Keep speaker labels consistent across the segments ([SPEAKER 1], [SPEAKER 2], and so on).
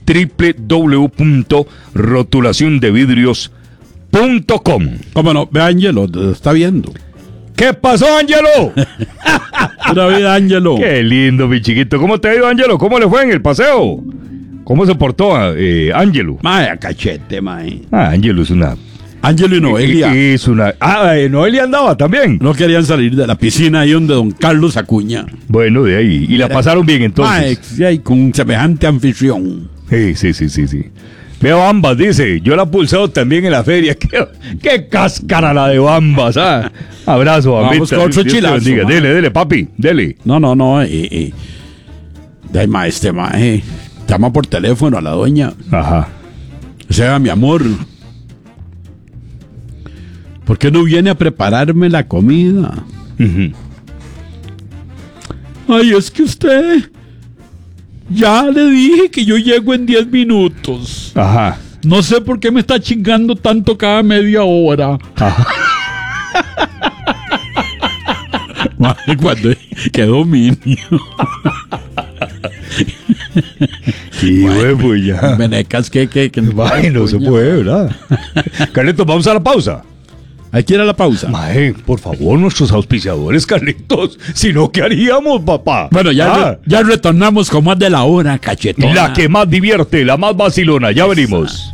[SPEAKER 1] www.rotulaciondevidrios.com.
[SPEAKER 2] ¿Cómo no? Ve, Ángelo, te está viendo.
[SPEAKER 1] ¿Qué pasó, Ángelo?
[SPEAKER 2] Pura vida, Ángelo.
[SPEAKER 1] Qué lindo, mi chiquito. ¿Cómo te ha ido, Ángelo? ¿Cómo le fue en el paseo? ¿Cómo se portó, Ángelo?
[SPEAKER 2] Mae, cachete, mae.
[SPEAKER 1] Ángelo es una...
[SPEAKER 2] Ángelo y Noelia.
[SPEAKER 1] Es una... Noelia andaba también.
[SPEAKER 2] No querían salir de la piscina ahí donde don Carlos Acuña.
[SPEAKER 1] Bueno, de ahí. Y la pasaron bien, entonces.
[SPEAKER 2] Mae, ahí con semejante anfitrión.
[SPEAKER 1] Sí. Veo ambas, dice. Yo la he pulsado también en la feria. Qué cáscara la de ambas, ¿ah? Abrazo,
[SPEAKER 2] vamos con otro chilazo.
[SPEAKER 1] Dele, papi, dele.
[SPEAKER 2] No. De ahí, mae, llama por teléfono a la doña.
[SPEAKER 1] Ajá.
[SPEAKER 2] O sea, mi amor, ¿por qué no viene a prepararme la comida?
[SPEAKER 1] Uh-huh.
[SPEAKER 2] Ay, es que usted... Ya le dije que yo llego en 10 minutos.
[SPEAKER 1] Ajá.
[SPEAKER 2] No sé por qué me está chingando tanto cada media hora.
[SPEAKER 1] Ajá.
[SPEAKER 2] Madre, cuando... ¡Qué dominio!
[SPEAKER 1] Sí, bueno, pues ya.
[SPEAKER 2] Menecas, que
[SPEAKER 1] no se puede, ¿verdad? Carlitos, vamos a la pausa.
[SPEAKER 2] Hay que ir a la pausa.
[SPEAKER 1] Mae, por favor, nuestros auspiciadores, Carlitos. Si no, ¿qué haríamos, papá?
[SPEAKER 2] Bueno, ya retornamos con más de la hora, cachetona.
[SPEAKER 1] La que más divierte, la más vacilona. Ya venimos.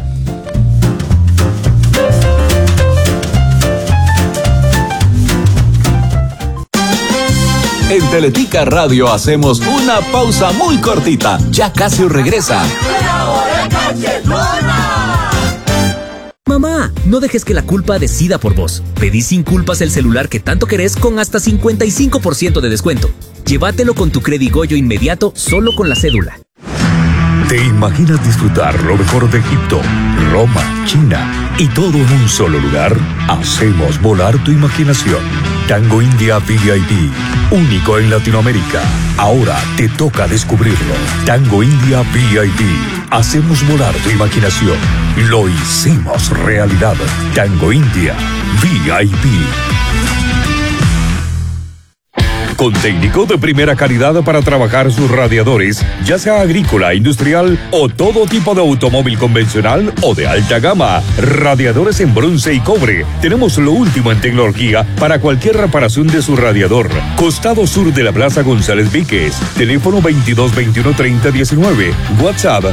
[SPEAKER 3] En Teletica Radio hacemos una pausa muy cortita. Ya casi regresa.
[SPEAKER 4] ¡La hora cachetona!
[SPEAKER 5] Mamá, no dejes que la culpa decida por vos. Pedí sin culpas el celular que tanto querés con hasta 55% de descuento. Llévatelo con tu Credigoyo inmediato solo con la cédula.
[SPEAKER 6] ¿Te imaginas disfrutar lo mejor de Egipto, Roma, China y todo en un solo lugar? Hacemos volar tu imaginación. Tango India VIP, único en Latinoamérica. Ahora te toca descubrirlo. Tango India VIP. Hacemos volar tu imaginación. Lo hicimos realidad. Tango India VIP. Con técnicos de primera calidad para trabajar sus radiadores, ya sea agrícola, industrial o todo tipo de automóvil convencional o de alta gama. Radiadores en bronce y cobre. Tenemos lo último en tecnología para cualquier reparación de su radiador. Costado sur de la Plaza González Víquez. Teléfono 2221-3019. WhatsApp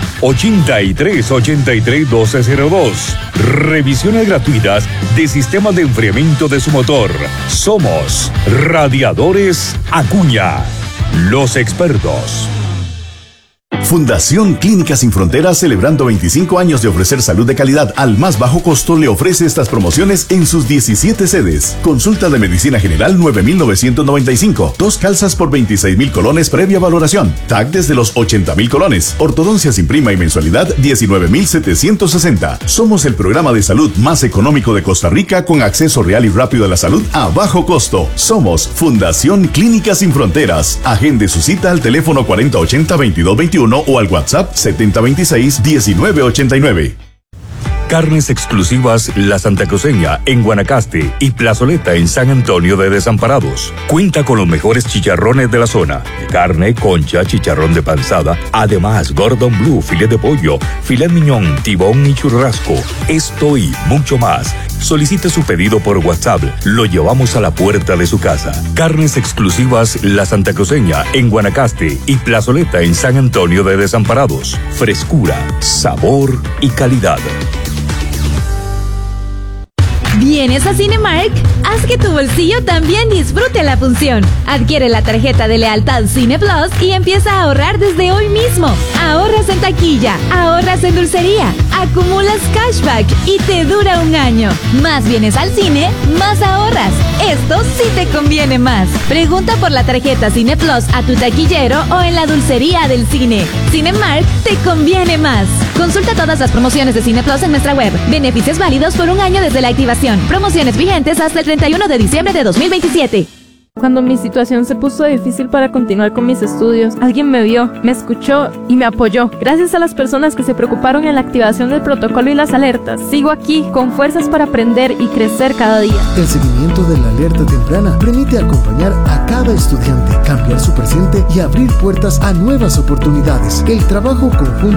[SPEAKER 6] 8383-1202. Revisiones gratuitas de sistemas de enfriamiento de su motor. Somos Radiadores Acuña, los expertos.
[SPEAKER 7] Fundación Clínicas Sin Fronteras, celebrando 25 años de ofrecer salud de calidad al más bajo costo, le ofrece estas promociones en sus 17 sedes. Consulta de medicina general 9,995. 2 calzas por 26,000 colones previa valoración. TAC desde los 80,000 colones. Ortodoncia sin prima y mensualidad 19,760. Somos el programa de salud más económico de Costa Rica con acceso real y rápido a la salud a bajo costo. Somos Fundación Clínicas Sin Fronteras. Agende su cita al teléfono 4080-2221 o al WhatsApp 7026-1989.
[SPEAKER 6] Carnes exclusivas La Santa Cruceña en Guanacaste y Plazoleta en San Antonio de Desamparados. Cuenta con los mejores chicharrones de la zona. Carne, concha, chicharrón de panzada, además Gordon Blue, filet de pollo, filet miñón, tibón y churrasco. Esto y mucho más. Solicite su pedido por WhatsApp. Lo llevamos a la puerta de su casa. Carnes exclusivas La Santa Cruceña en Guanacaste y Plazoleta en San Antonio de Desamparados. Frescura, sabor y calidad.
[SPEAKER 8] ¿Vienes a Cinemark? Haz que tu bolsillo también disfrute la función. Adquiere la tarjeta de lealtad Cine Plus y empieza a ahorrar desde hoy mismo. Ahorras en taquilla, ahorras en dulcería, acumulas cashback y te dura un año. Más vienes al cine, más ahorras. Esto sí te conviene más. Pregunta por la tarjeta Cine Plus a tu taquillero o en la dulcería del cine. Cinemark te conviene más. Consulta todas las promociones de Cine Plus en nuestra web. Beneficios válidos por un año desde la activación. Promociones vigentes hasta el 31 de diciembre de 2027.
[SPEAKER 9] Cuando mi situación se puso difícil para continuar con mis estudios, alguien me vio, me escuchó y me apoyó. Gracias a las personas que se preocuparon en la activación del protocolo y las alertas, sigo aquí con fuerzas para aprender y crecer cada día.
[SPEAKER 10] El seguimiento de la alerta temprana permite acompañar a cada estudiante, cambiar su presente y abrir puertas a nuevas oportunidades. El trabajo conjunto